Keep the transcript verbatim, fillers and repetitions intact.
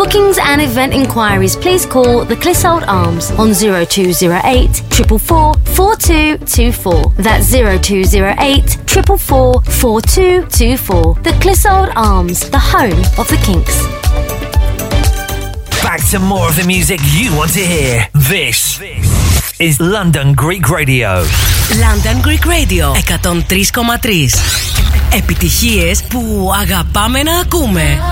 bookings and event inquiries, please call the Clissold Arms on zero two zero eight, four four four, four two two four. That's zero two zero eight, four four four, four two two four. The Clissold Arms, the home of the Kinks. Back to more of the music you want to hear. This is London Greek Radio. London Greek Radio εκατόν τρία κόμμα τρία. Επιτυχίες που αγαπάμε να ακούμε.